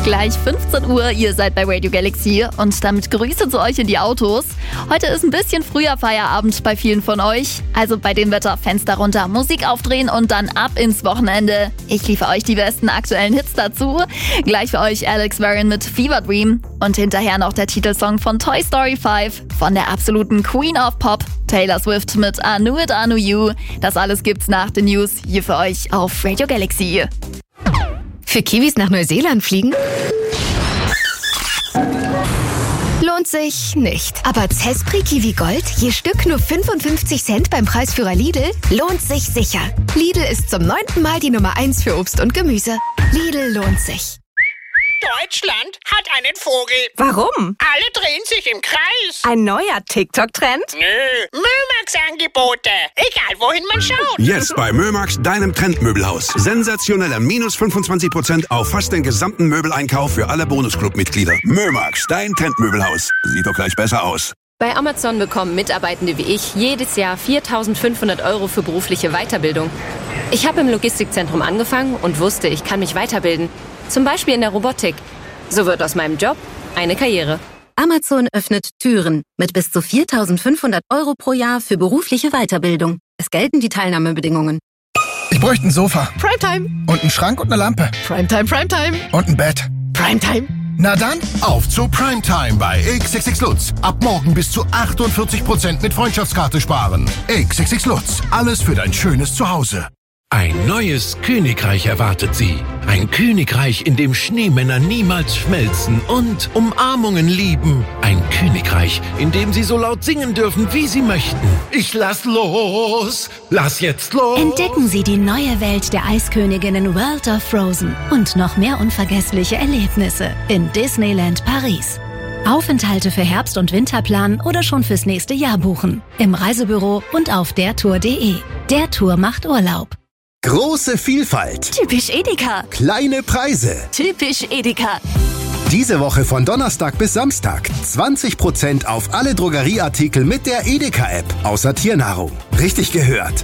Gleich 15 Uhr, ihr seid bei Radio Galaxy und damit Grüße zu euch in die Autos. Heute ist ein bisschen früher Feierabend bei vielen von euch. Also bei dem Wetter Fenster runter, Musik aufdrehen und dann ab ins Wochenende. Ich liefere euch die besten aktuellen Hits dazu. Gleich für euch Alex Warren mit Fever Dream und hinterher noch der Titelsong von Toy Story 5 von der absoluten Queen of Pop, Taylor Swift mit I Knew It, I Knew You. Das alles gibt's nach den News hier für euch auf Radio Galaxy. Für Kiwis nach Neuseeland fliegen? Lohnt sich nicht. Aber Zespri Kiwi Gold, je Stück nur 55 Cent beim Preisführer Lidl, lohnt sich sicher. Lidl ist zum 9. Mal die Nummer 1 für Obst und Gemüse. Lidl lohnt sich. Deutschland hat einen Vogel. Warum? Alle drehen sich im Kreis. Ein neuer TikTok-Trend? Nö, Mömax-Angebote. Egal, wohin man schaut. Jetzt bei Mömax, deinem Trendmöbelhaus. Sensationelle minus 25% auf fast den gesamten Möbeleinkauf für alle Bonusclub-Mitglieder. Mömax, dein Trendmöbelhaus. Sieht doch gleich besser aus. Bei Amazon bekommen Mitarbeitende wie ich jedes Jahr 4.500 € für berufliche Weiterbildung. Ich habe im Logistikzentrum angefangen und wusste, ich kann mich weiterbilden. Zum Beispiel in der Robotik. So wird aus meinem Job eine Karriere. Amazon öffnet Türen mit bis zu 4.500 € pro Jahr für berufliche Weiterbildung. Es gelten die Teilnahmebedingungen. Ich bräuchte ein Sofa. Primetime. Und einen Schrank und eine Lampe. Primetime, Primetime. Und ein Bett. Primetime. Na dann, auf zu Primetime bei XXX Lutz. Ab morgen bis zu 48% mit Freundschaftskarte sparen. XXX Lutz. Alles für dein schönes Zuhause. Ein neues Königreich erwartet Sie. Ein Königreich, in dem Schneemänner niemals schmelzen und Umarmungen lieben. Ein Königreich, in dem Sie so laut singen dürfen, wie Sie möchten. Ich lass los! Lass jetzt los! Entdecken Sie die neue Welt der Eiskönigin World of Frozen und noch mehr unvergessliche Erlebnisse in Disneyland Paris. Aufenthalte für Herbst- und Winterplan oder schon fürs nächste Jahr buchen. Im Reisebüro und auf dertour.de. Der Tour macht Urlaub. Große Vielfalt. Typisch Edeka. Kleine Preise. Typisch Edeka. Diese Woche von Donnerstag bis Samstag 20% auf alle Drogerieartikel mit der Edeka-App, außer Tiernahrung. Richtig gehört.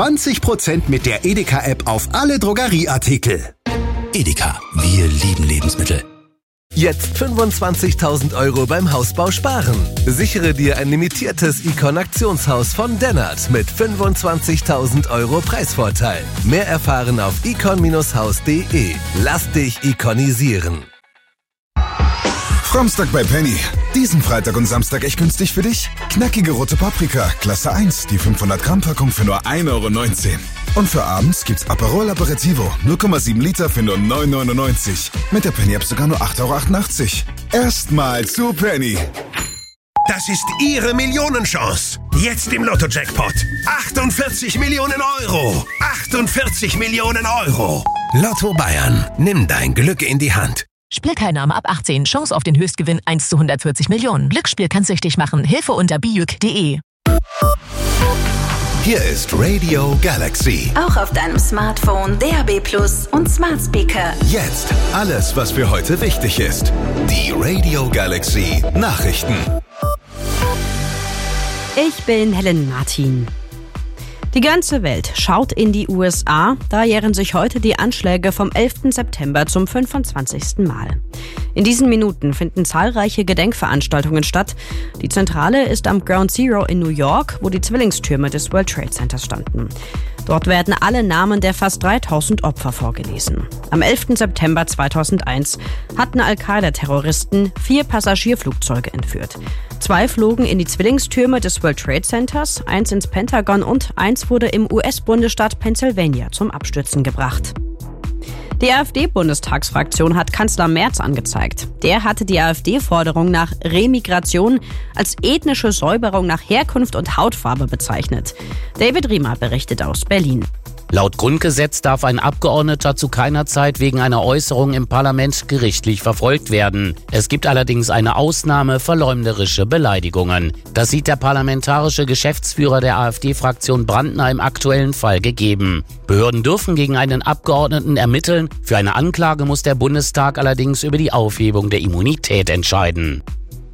20% mit der Edeka-App auf alle Drogerieartikel. Edeka, wir lieben Lebensmittel. Jetzt 25.000 € beim Hausbau sparen. Sichere dir ein limitiertes Icon-Aktionshaus von Dennert mit 25.000 € Preisvorteil. Mehr erfahren auf icon-haus.de. Lass dich ikonisieren. Fromstag bei Penny. Diesen Freitag und Samstag echt günstig für dich. Knackige rote Paprika, Klasse 1, die 500 Gramm Packung für nur 1,19 €. Und für abends gibt's Aperol Aperitivo, 0,7 Liter für nur 9,99 €. Mit der Penny App sogar nur 8,88 €. Erstmal zu Penny. Das ist Ihre Millionenchance. Jetzt im Lotto-Jackpot. 48 Millionen €. 48 Millionen €. Lotto Bayern. Nimm dein Glück in die Hand. Spielteilnahme ab 18. Chance auf den Höchstgewinn 1 zu 140 Millionen. Glücksspiel kann süchtig machen. Hilfe unter bijuk.de. Hier ist Radio Galaxy. Auch auf deinem Smartphone, DAB+ und Smart Speaker. Jetzt alles, was für heute wichtig ist. Die Radio Galaxy Nachrichten. Ich bin Helen Martin. Die ganze Welt schaut in die USA, da jähren sich heute die Anschläge vom 11. September zum 25. Mal. In diesen Minuten finden zahlreiche Gedenkveranstaltungen statt. Die Zentrale ist am Ground Zero in New York, wo die Zwillingstürme des World Trade Centers standen. Dort werden alle Namen der fast 3000 Opfer vorgelesen. Am 11. September 2001 hatten Al-Qaida-Terroristen 4 Passagierflugzeuge entführt. 2 flogen in die Zwillingstürme des World Trade Centers, 1 ins Pentagon und 1 wurde im US-Bundesstaat Pennsylvania zum Abstürzen gebracht. Die AfD-Bundestagsfraktion hat Kanzler Merz angezeigt. Der hatte die AfD-Forderung nach Remigration als ethnische Säuberung nach Herkunft und Hautfarbe bezeichnet. David Riemer berichtet aus Berlin. Laut Grundgesetz darf ein Abgeordneter zu keiner Zeit wegen einer Äußerung im Parlament gerichtlich verfolgt werden. Es gibt allerdings eine Ausnahme: verleumderische Beleidigungen. Das sieht der parlamentarische Geschäftsführer der AfD-Fraktion Brandner im aktuellen Fall gegeben. Behörden dürfen gegen einen Abgeordneten ermitteln. Für eine Anklage muss der Bundestag allerdings über die Aufhebung der Immunität entscheiden.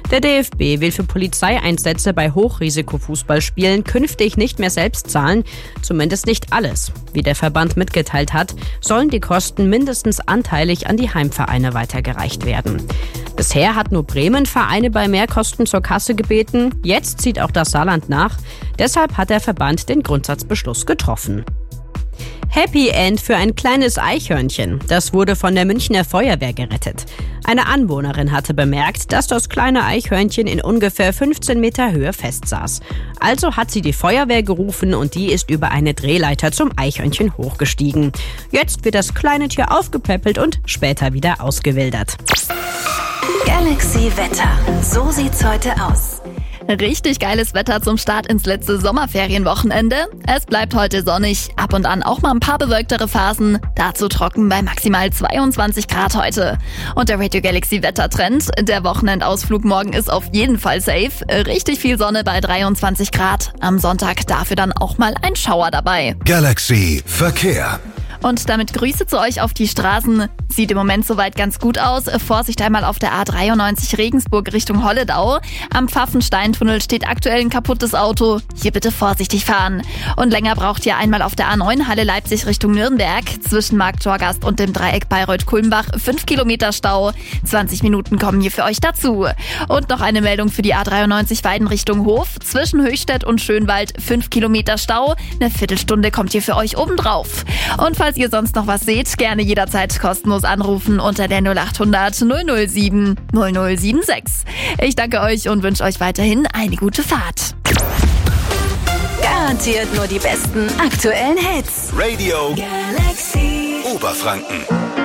Der DFB will für Polizeieinsätze bei Hochrisikofußballspielen künftig nicht mehr selbst zahlen, zumindest nicht alles. Wie der Verband mitgeteilt hat, sollen die Kosten mindestens anteilig an die Heimvereine weitergereicht werden. Bisher hat nur Bremen Vereine bei Mehrkosten zur Kasse gebeten, jetzt zieht auch das Saarland nach. Deshalb hat der Verband den Grundsatzbeschluss getroffen. Happy End für ein kleines Eichhörnchen. Das wurde von der Münchner Feuerwehr gerettet. Eine Anwohnerin hatte bemerkt, dass das kleine Eichhörnchen in ungefähr 15 Meter Höhe festsaß. Also hat sie die Feuerwehr gerufen und die ist über eine Drehleiter zum Eichhörnchen hochgestiegen. Jetzt wird das kleine Tier aufgepäppelt und später wieder ausgewildert. Galaxy Wetter. So sieht's heute aus. Richtig geiles Wetter zum Start ins letzte Sommerferienwochenende. Es bleibt heute sonnig, ab und an auch mal ein paar bewölktere Phasen. Dazu trocken bei maximal 22 Grad heute. Und der Radio Galaxy Wettertrend, der Wochenendausflug morgen ist auf jeden Fall safe. Richtig viel Sonne bei 23 Grad. Am Sonntag dafür dann auch mal ein Schauer dabei. Galaxy Verkehr. Und damit Grüße zu euch auf die Straßen. Sieht im Moment soweit ganz gut aus. Vorsicht einmal auf der A93 Regensburg Richtung Holledau. Am Pfaffensteintunnel steht aktuell ein kaputtes Auto. Hier bitte vorsichtig fahren. Und länger braucht ihr einmal auf der A9 Halle Leipzig Richtung Nürnberg. Zwischen Markt Torgast und dem Dreieck Bayreuth-Kulmbach 5 Kilometer Stau. 20 Minuten kommen hier für euch dazu. Und noch eine Meldung für die A93 Weiden Richtung Hof. Zwischen Höchstädt und Schönwald 5 Kilometer Stau. Eine Viertelstunde kommt hier für euch obendrauf. Und falls ihr sonst noch was seht, gerne jederzeit kostenlos anrufen unter der 0800 007 0076. Ich danke euch und wünsche euch weiterhin eine gute Fahrt. Garantiert nur die besten aktuellen Hits. Radio Galaxy Oberfranken.